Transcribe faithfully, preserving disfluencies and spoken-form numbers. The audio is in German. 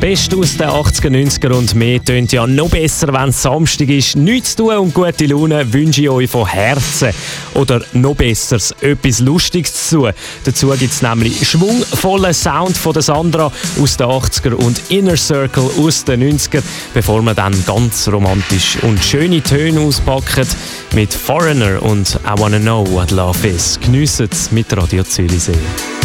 Beste aus den achtziger, neunziger und mehr tönt ja noch besser, wenn es Samstag ist. Nichts zu tun und gute Laune wünsche ich euch von Herzen. Oder noch besseres, etwas Lustiges zu tun. Dazu gibt es nämlich schwungvollen Sound von der Sandra aus den achtziger und Inner Circle aus den neunziger, bevor wir dann ganz romantisch und schöne Töne auspacken mit Foreigner und I Wanna Know What Love Is. Geniessen es mit Radio Zürichsee.